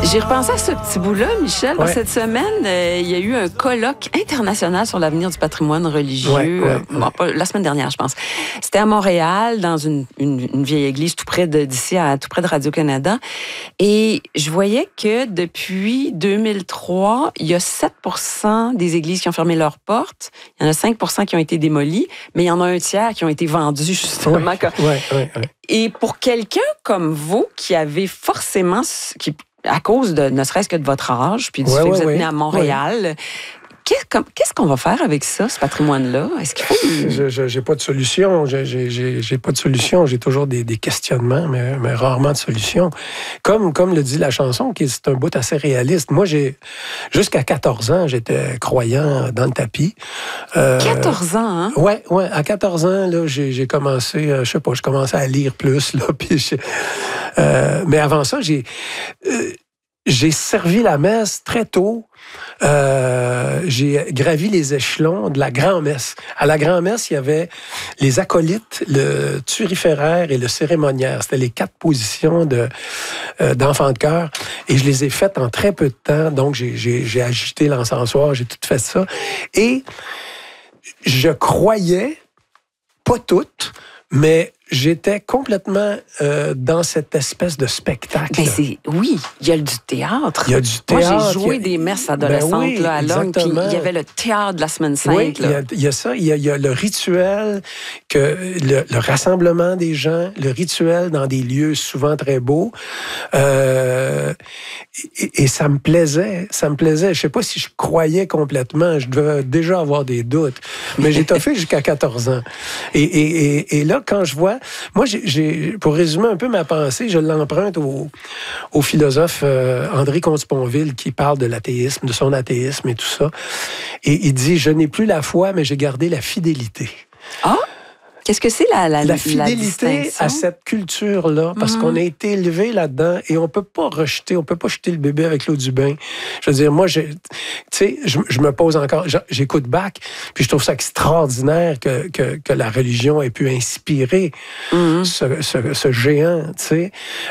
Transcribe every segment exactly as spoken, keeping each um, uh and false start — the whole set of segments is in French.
J'ai repensé à ce petit bout-là, Michel. Ouais. Cette semaine, euh, il y a eu un colloque international sur l'avenir du patrimoine religieux. Ouais, ouais, euh, bon, pas, la semaine dernière, je pense. C'était à Montréal, dans une, une, une vieille église tout près de, d'ici, à, tout près de Radio-Canada. Et je voyais que depuis deux mille trois, il y a sept pour cent des églises qui ont fermé leurs portes. Il y en a cinq pour cent qui ont été démolies, mais il y en a un tiers qui ont été vendus, justement. Ouais, ouais, ouais, ouais. Et pour quelqu'un comme vous, qui avez forcément... Qui, à cause de, ne serait-ce que de votre âge, puis du ouais, fait que ouais, vous êtes ouais. né à Montréal, ouais. qu'est-ce, comme, qu'est-ce qu'on va faire avec ça, ce patrimoine-là? Est-ce qu'il faut... Je, je, j'ai pas de solution. Je, j'ai, j'ai, j'ai pas de solution. J'ai toujours des, des questionnements, mais, mais rarement de solution. Comme, comme le dit la chanson, qui c'est un bout assez réaliste. Moi, j'ai jusqu'à quatorze ans, j'étais croyant dans le tapis. Euh, quatorze ans, hein? Ouais, ouais. À quatorze ans, là, j'ai, j'ai commencé, euh, je sais pas, je commençais à lire plus, là, puis je, euh, mais avant ça, j'ai... Euh, J'ai servi la messe très tôt. Euh, j'ai gravi les échelons de la grand-messe. À la grand-messe, il y avait les acolytes, le turiféraire et le cérémoniaire. C'était les quatre positions de, euh, d'enfants de chœur. Et je les ai faites en très peu de temps. Donc, j'ai, j'ai, j'ai agité l'encensoir, j'ai tout fait ça. Et je croyais, pas toutes, mais j'étais complètement euh, dans cette espèce de spectacle. Ben c'est, oui, il y a du théâtre. Il y a du théâtre. Moi, j'ai joué a... des messes adolescentes ben oui, là, à Longue, puis il y avait le théâtre de la semaine sainte. Oui, il y, a, il y a ça. Il y a, il y a le rituel, que le, le rassemblement des gens, le rituel dans des lieux souvent très beaux. Euh, et, et ça me plaisait. Ça me plaisait. Je sais pas si je croyais complètement. Je devais déjà avoir des doutes. Mais j'ai toffé jusqu'à quatorze ans. Et, et, et, et là, quand je vois... Moi, j'ai, j'ai, pour résumer un peu ma pensée, je l'emprunte au, au philosophe euh, André Comte-Sponville qui parle de l'athéisme, de son athéisme et tout ça. Et il dit « Je n'ai plus la foi, mais j'ai gardé la fidélité. » Ah! Qu'est-ce que c'est la, la, la fidélité la à cette culture-là, parce mm-hmm. qu'on a été élevé là-dedans et on peut pas rejeter, on peut pas jeter le bébé avec l'eau du bain. Je veux dire, moi, tu sais, je, je me pose encore, j'écoute Bach, puis je trouve ça extraordinaire que, que, que la religion ait pu inspirer mm-hmm. ce, ce, ce géant, tu sais.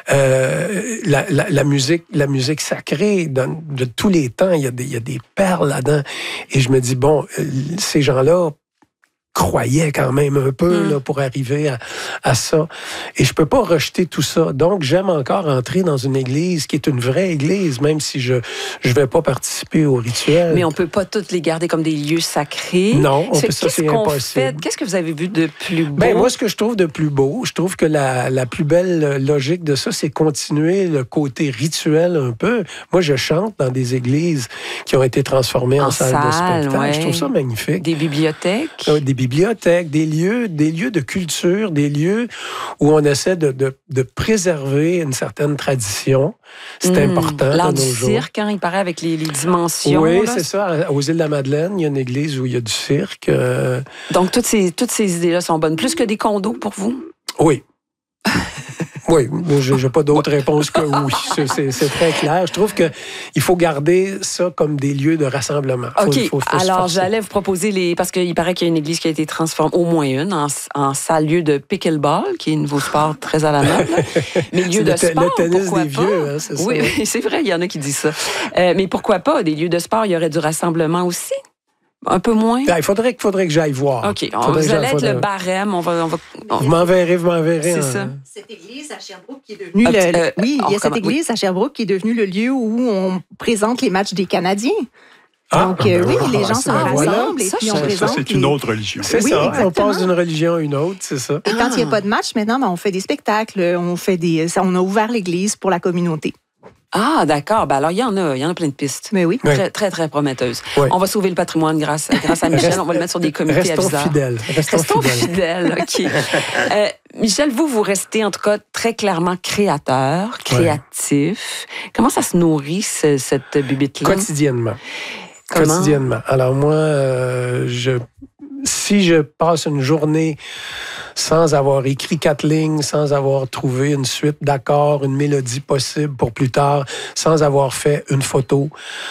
Euh, la, la, la musique, la musique sacrée de, de tous les temps, il y a des, il y a des perles là-dedans. Et je me dis, bon, ces gens-là croyais quand même un peu mmh. là, pour arriver à, à ça. Et je peux pas rejeter tout ça. Donc, j'aime encore entrer dans une église qui est une vraie église, même si je je vais pas participer au rituel. Mais on peut pas toutes les garder comme des lieux sacrés. Non, on c'est, peut, ça, c'est impossible. Fait? Qu'est-ce que vous avez vu de plus beau? Ben, moi, ce que je trouve de plus beau, je trouve que la, la plus belle logique de ça, c'est continuer le côté rituel un peu. Moi, je chante dans des églises qui ont été transformées en, en salles salle, de spectacle. Ouais. Je trouve ça magnifique. Des bibliothèques. Euh, des bibliothèques, des lieux, des lieux de culture, des lieux où on essaie de, de, de préserver une certaine tradition. C'est mmh, important. L'art du cirque, hein, il paraît, avec les, les dimensions. Oui, là. c'est ça. Aux îles de la Madeleine, il y a une église où il y a du cirque. Euh... Donc, toutes ces, toutes ces idées-là sont bonnes. Plus que des condos pour vous? Oui. Oui, je n'ai pas d'autre réponse que oui. C'est, c'est, c'est très clair. Je trouve qu'il faut garder ça comme des lieux de rassemblement. Faut, OK. faut, faut Alors, j'allais vous proposer les... Parce qu'il paraît qu'il y a une église qui a été transformée, au moins une, en, en salle lieu de pickleball, qui est un nouveau sport très à la mode. Mais lieu de le, sport, le tennis pourquoi des pas? vieux, hein, c'est oui, ça. Oui, c'est vrai, il y en a qui disent ça. Euh, mais pourquoi pas? Des lieux de sport, il y aurait du rassemblement aussi? Un peu moins? Ben, il faudrait, faudrait que j'aille voir. OK. On, vous allez être faudrait... le barème. On va, on va, on... Vous m'enverrez, vous m'enverrez. C'est en... ça. Cette église à Sherbrooke qui est devenue... Ah, le... euh, oui, il y a cette recommence... église oui. à Sherbrooke qui est devenue le lieu où on présente les matchs des Canadiens. Ah, Donc, euh, ben oui, voilà, les gens se rassemblent voilà. et ça, puis on ça, présente... Ça, c'est une les... autre religion. C'est oui, ça, exactement. on passe d'une religion à une autre, c'est ça. Et quand il n'y a pas de match, maintenant, ben, on fait des spectacles, on, fait des... on a ouvert l'église pour la communauté. Ah, d'accord. Ben alors, il y en a, il y en a plein de pistes. Mais oui. Très, très, très prometteuses. Oui. On va sauver le patrimoine grâce, grâce à Michel. Reste, on va le mettre sur des comités restons aviseurs. Fidèles. Restons, restons fidèles. fidèles. OK. euh, Michel, vous, vous restez en tout cas très clairement créateur, créatif. Ouais. Comment ça se nourrit, ce, cette bibite-là? Quotidiennement. Comment? Quotidiennement. Alors moi, euh, je, si je passe une journée sans avoir écrit quatre lignes, sans avoir trouvé une suite d'accords, une mélodie possible pour plus tard, sans avoir fait une photo,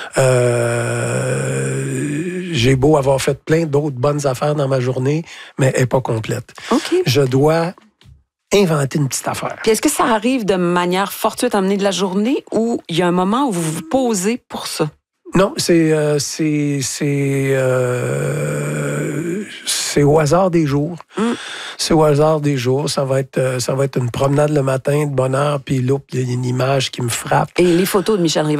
euh, j'ai beau avoir fait plein d'autres bonnes affaires dans ma journée, mais elle n'est pas complète. Okay. Je dois inventer une petite affaire. Puis est-ce que ça arrive de manière fortuite à amener de la journée ou il y a un moment où vous vous posez pour ça? Non, c'est euh, c'est c'est euh, c'est au hasard des jours. Mm. C'est au hasard des jours. Ça va être euh, ça va être une promenade le matin de bonne heure, puis là, il y a une image qui me frappe. Et les photos de Michel Rivard